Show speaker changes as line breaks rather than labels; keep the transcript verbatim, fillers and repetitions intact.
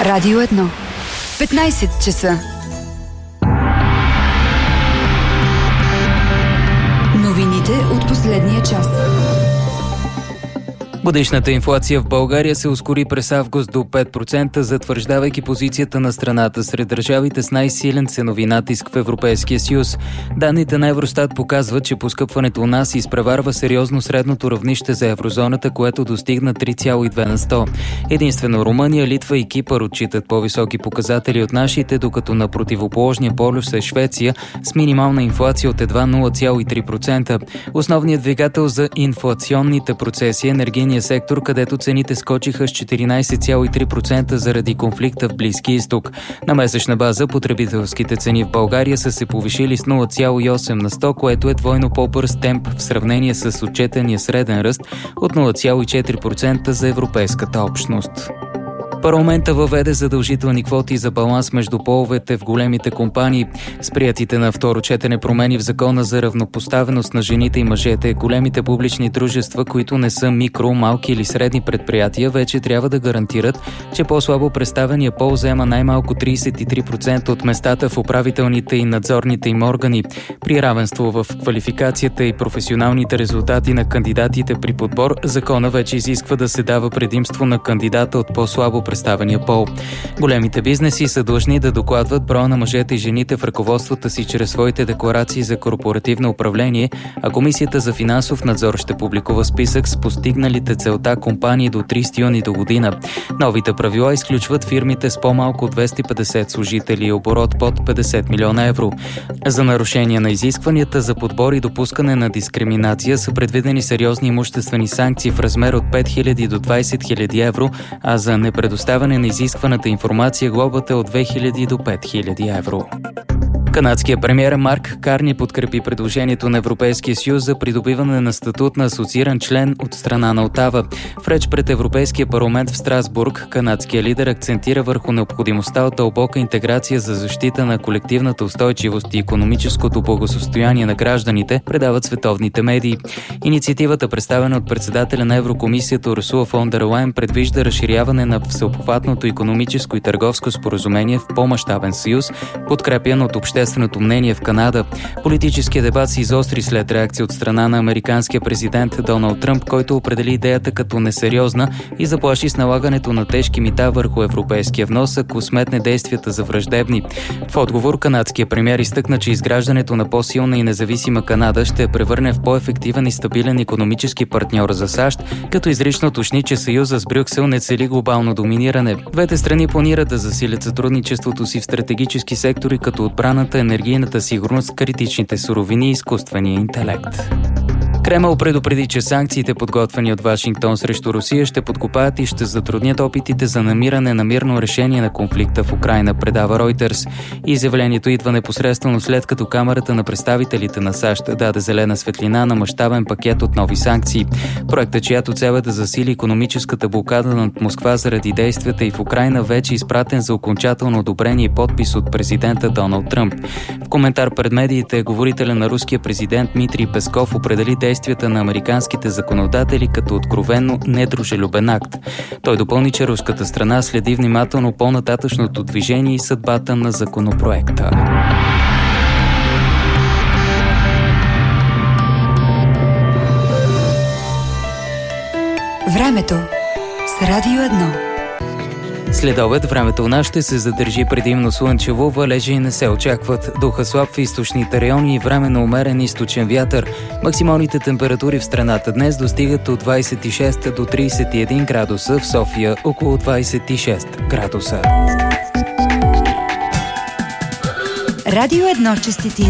Радио едно. петнайсет часа. Новините от последния час.
Годишната инфлация в България се ускори през август до пет процента, затвърждавайки позицията на страната сред държавите с най-силен ценови натиск в Европейския съюз. Данните на Евростат показват, че поскъпването у нас изпреварва сериозно средното равнище за еврозоната, което достигна три цяло и две на сто. Единствено Румъния, Литва и Кипър отчитат по-високи показатели от нашите, докато на противоположния полюс е Швеция с минимална инфлация от едва нула цяло и три процента. Основният двигател за инфлационните процеси е енергийният сектор, където цените скочиха с четиринайсет цяло и три процента заради конфликта в Близки изток. На месечна база потребителските цени в България са се повишили с нула цяло и осем на сто, което е двойно по-бърз темп в сравнение с отчетения среден ръст от нула цяло и четири процента за Европейската общност. Парламента въведе задължителни квоти за баланс между половете в големите компании. С приетите на второ четене промени в Закона за равнопоставеност на жените и мъжете, големите публични дружества, които не са микро, малки или средни предприятия, вече трябва да гарантират, че по-слабо представения пол взема най-малко трийсет и три процента от местата в управителните и надзорните им органи. При равенство в квалификацията и професионалните резултати на кандидатите при подбор, закона вече изисква да се дава предимство на кандидата от по-слабо представения пол. Големите бизнеси са длъжни да докладват броя на мъжете и жените в ръководствата си чрез своите декларации за корпоративно управление, а Комисията за финансов надзор ще публикува списък с постигналите целта компании до трийсети юни до година. Новите правила изключват фирмите с по-малко от двеста и петдесет служители и оборот под петдесет милиона евро. За нарушение на изискванията за подбор и допускане на дискриминация са предвидени сериозни имуществени санкции в размер от пет хиляди до двайсет хиляди евро, а за непредоставяне на изискваната информация глобата от две хиляди до пет хиляди евро. Канадският премиер Марк Карни подкрепи предложението на Европейския съюз за придобиване на статут на асоцииран член от страна на Отава. В реч пред Европейския парламент в Страсбург, канадският лидер акцентира върху необходимостта от дълбока интеграция за защита на колективната устойчивост и икономическото благосостояние на гражданите, предават световните медии. Инициативата, представена от председателя на Еврокомисията Урсула фон дер Лайен, предвижда разширяване на всеобхватното икономическо и търговско споразумение в по-мащабен съюз, подкрепян от общественото Общественото мнение в Канада. Политическият дебат се изостри след реакция от страна на американския президент Доналд Тръмп, който определи идеята като несериозна и заплаши с налагането на тежки мита върху европейския внос, ако сметне действията за враждебни. В отговор канадският премиер изтъкна, че изграждането на по-силна и независима Канада ще превърне в по-ефективен и стабилен икономически партньор за САЩ, като изрично уточни, че съюза с Брюксел не цели глобално доминиране. Двете страни планират да засилят сътрудничеството си в стратегически сектори, като отбраната, енергийната сигурност, критичните суровини и изкуствения интелект. Кремъл предупреди, че санкциите, подготвени от Вашингтон срещу Русия, ще подкопаят и ще затруднят опитите за намиране на мирно решение на конфликта в Украйна, предава Reuters. Изявлението идва непосредствено след като Камарата на представителите на САЩ даде зелена светлина на мащабен пакет от нови санкции. Проектът, чиято цел е да засили икономическата блокада над Москва заради действията и в Украйна, вече е изпратен за окончателно одобрение и подпис от президента Доналд Тръмп. В коментар пред медиите, говорителя на руския президент Дмитрий Песков определи действията на американските законодатели като откровенно недружелюбен акт. Той допълни, че руската страна следи внимателно по-нататъчното движение и съдбата на законопроекта.
Времето с Радио едно.
След обед времето у нас ще се задържи предимно слънчево, валежи не се очакват. Духа слаб в източните райони и временно умерен източен вятър. Максималните температури в страната днес достигат от двайсет и шест до трийсет и един градуса, в София около двайсет и шест градуса.
Радио едно честити